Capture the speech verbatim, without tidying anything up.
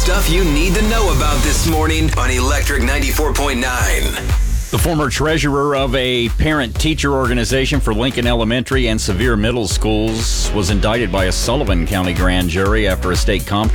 Stuff you need to know about this morning on Electric ninety-four point nine. The former treasurer of a parent-teacher organization for Lincoln Elementary and Sevier Middle Schools was indicted by a Sullivan County grand jury after a state comp